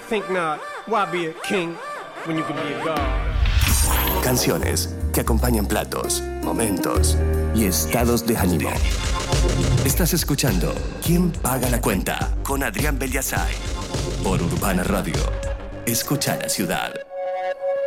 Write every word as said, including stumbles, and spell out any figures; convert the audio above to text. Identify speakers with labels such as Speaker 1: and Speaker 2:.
Speaker 1: think not. Why be a king when you can be a god?
Speaker 2: Canciones que acompañan platos, momentos y estados de ánimo. Estás escuchando ¿Quién paga la cuenta? Con Adrián Bellasay por Urbana Radio. Escucha la ciudad.